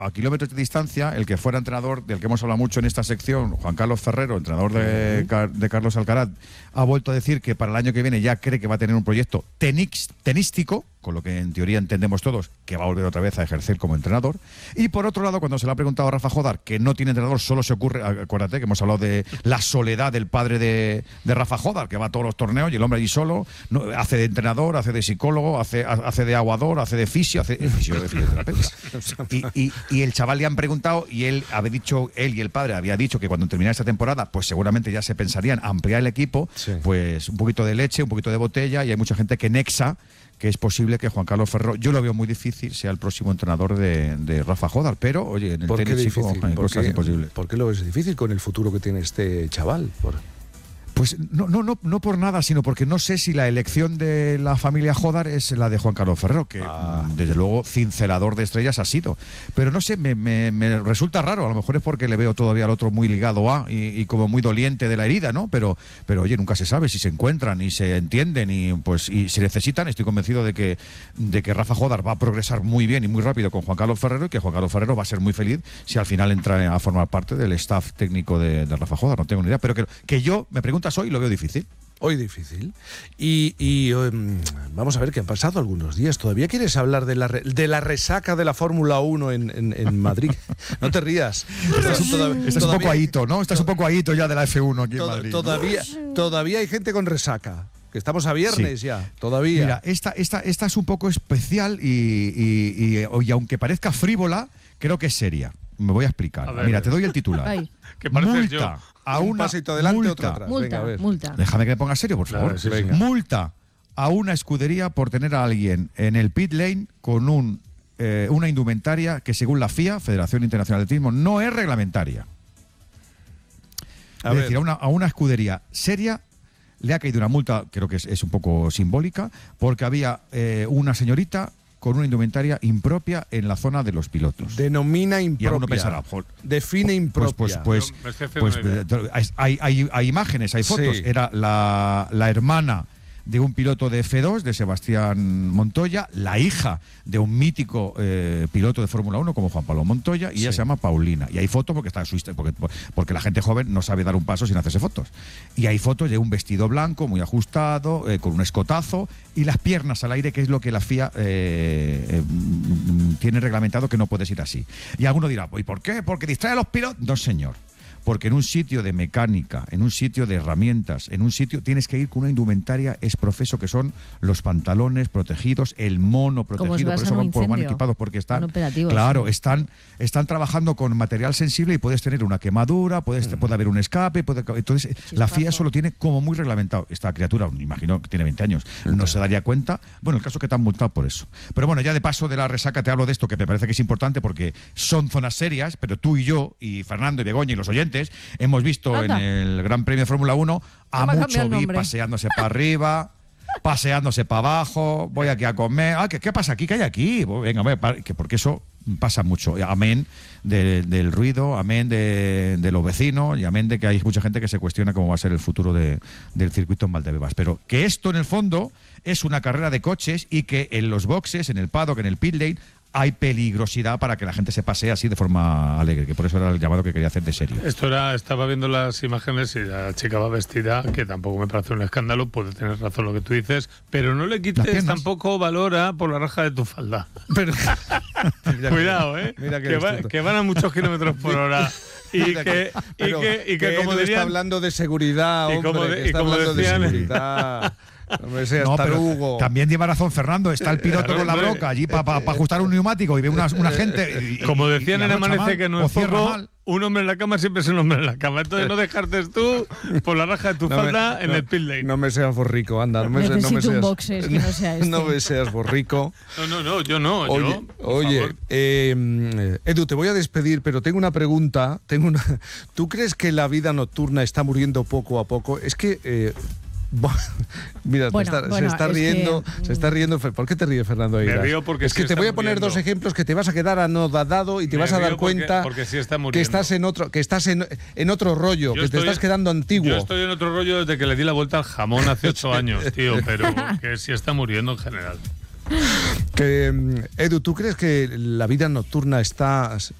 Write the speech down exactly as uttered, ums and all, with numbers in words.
a kilómetros de distancia, el que fuera entrenador, del que hemos hablado mucho en esta sección, Juan Carlos Ferrero, entrenador de, de Carlos Alcaraz, ha vuelto a decir que para el año que viene ya cree que va a tener un proyecto tenix, tenístico, con lo que en teoría entendemos todos que va a volver otra vez a ejercer como entrenador. Y por otro lado, cuando se le ha preguntado a Rafa Jodar, que no tiene entrenador, solo se ocurre, acuérdate que hemos hablado de la soledad del padre de, de Rafa Jodar, que va a todos los torneos y el hombre allí solo, no, hace de entrenador, hace de psicólogo, hace, hace de aguador, hace de fisio, hace de fisio de fisioterapeuta. Y, y, y el chaval le han preguntado y él había dicho, él y el padre había dicho que cuando terminara esta temporada, pues seguramente ya se pensarían ampliar el equipo, sí. Pues un poquito de leche, un poquito de botella, y hay mucha gente que nexa que es posible que Juan Carlos Ferrero, yo lo veo muy difícil, sea el próximo entrenador de, de Rafa Jodar, pero oye, en el tenis chico hay cosas imposibles. ¿Por qué lo ves difícil con el futuro que tiene este chaval? Por... Pues no, no, no, no por nada, sino porque no sé si la elección de la familia Jodar es la de Juan Carlos Ferrero, que ah. desde luego cincelador de estrellas ha sido. Pero no sé, me, me, me resulta raro, a lo mejor es porque le veo todavía al otro muy ligado a y, y como muy doliente de la herida, ¿no? Pero, pero oye, nunca se sabe si se encuentran y se entienden y pues y se necesitan. Estoy convencido de que, de que Rafa Jodar va a progresar muy bien y muy rápido con Juan Carlos Ferrero y que Juan Carlos Ferrero va a ser muy feliz si al final entra a formar parte del staff técnico de, de Rafa Jodar. No tengo ni idea, pero que, que yo me preguntas hoy lo veo difícil. Hoy difícil. Y, y um, vamos a ver qué han pasado algunos días. ¿Todavía quieres hablar de la, re, de la resaca de la Fórmula uno en, en, en Madrid? No te rías. Estás, todavía, estás un poco ahito, ¿no? Estás un poco ahito ya de la F uno aquí en Madrid. Todavía, ¿no? todavía hay gente con resaca. Que estamos a viernes sí. ya, todavía. Mira, esta, esta, esta es un poco especial y, y, y, y, y aunque parezca frívola, creo que es seria. Me voy a explicar. A ver, Mira, te doy el titular. Ay. Que multa yo. a una un pasito adelante, multa, otro atrás. Multa, Venga, a ver. multa. Déjame que me ponga serio, por favor. Claro, sí, sí. Multa a una escudería por tener a alguien en el pit lane con un, eh, una indumentaria que según la F I A, Federación Internacional de Atletismo, no es reglamentaria. A es ver. decir, a una, a una escudería seria le ha caído una multa, creo que es, es un poco simbólica, porque había eh, una señorita con una indumentaria impropia en la zona de los pilotos. Denomina impropia. Y alguno pensará, define impropia. Pues, pues, pues, pues, pues hay, hay, hay imágenes, hay fotos. Sí. Era la, la hermana de un piloto de F dos, de Sebastián Montoya, la hija de un mítico eh, piloto de Fórmula uno como Juan Pablo Montoya, y sí. ella se llama Paulina. Y hay fotos porque está en su porque, porque la gente joven no sabe dar un paso sin hacerse fotos. Y hay fotos de un vestido blanco muy ajustado, eh, con un escotazo, y las piernas al aire, que es lo que la F I A eh, eh, tiene reglamentado que no puedes ir así. Y alguno dirá, ¿y por qué? ¿Porque distrae a los pilotos? No, señor. Porque en un sitio de mecánica, en un sitio de herramientas, en un sitio tienes que ir con una indumentaria es profeso, que son los pantalones protegidos, el mono protegido, por eso van, por, van equipados, porque están, claro, sí. están, están trabajando con material sensible y puedes tener una quemadura, puedes, mm. puede haber un escape, puede, entonces sí, la F I A eso lo tiene como muy reglamentado. Esta criatura, me imagino que tiene veinte años, no okay. se daría cuenta. Bueno, el caso es que te han multado por eso. Pero bueno, ya de paso de la resaca te hablo de esto, que me parece que es importante porque son zonas serias, pero tú y yo, y Fernando y Begoña y los oyentes, hemos visto Anda. en el Gran Premio de Fórmula uno a mucho vi paseándose para arriba, paseándose para abajo, voy aquí a comer. Ah, ¿qué, qué pasa aquí? ¿Qué hay aquí? Venga, voy a, que porque eso pasa mucho. Amén de, del ruido, amén de, de los vecinos y amén de que hay mucha gente que se cuestiona cómo va a ser el futuro de, del circuito en Valdebebas. Pero que esto en el fondo es una carrera de coches y que en los boxes, en el paddock, en el pit lane, hay peligrosidad para que la gente se pasee así de forma alegre, que por eso era el llamado que quería hacer de serio. Esto era, estaba viendo las imágenes y la chica va vestida, que tampoco me parece un escándalo, puede tener razón lo que tú dices, pero no le quites tampoco valor a por la raja de tu falda. Pero, cuidado, ¿eh? Mira que, que, va, que van a muchos kilómetros por hora. Y que, y pero, que, y que, que como dirían, está hablando de seguridad, hombre, y como, de, que está y como hablando decían, de seguridad. No, sea no, pero también lleva razón Fernando, está el piloto con la broca allí para pa, pa ajustar un neumático y ve una, una gente. Y, como decían y, y en Amanece, que no es poco, un hombre en la cama siempre es un hombre en la cama. Entonces no dejarte tú por la raja de tu no falda me, en no, el pit lane. No me seas borrico, anda. No me, Necesito no me seas, un boxes, que no sea este. No me seas borrico. No, no, no, yo no. Oye, yo, oye eh, Edu, te voy a despedir, pero tengo una pregunta. Tengo una. ¿Tú crees que la vida nocturna está muriendo poco a poco? Es que... Eh, Mira, bueno, está, bueno, se está riendo, que... se está riendo. ¿Por qué te ríes, Fernando Aguilar? Me río porque es que sí te voy a poner muriendo. dos ejemplos que te vas a quedar anodadado y te Me vas a dar porque, cuenta porque sí está que estás en otro, que estás en, en otro rollo, yo que estoy, te estás quedando antiguo. Yo estoy en otro rollo desde que le di la vuelta al jamón hace ocho años, tío, pero que sí está muriendo en general. Que, Edu, ¿tú crees que la vida nocturna está